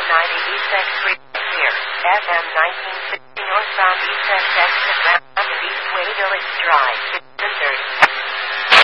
FM 90 East X here, FM 1960 northbound East X exit.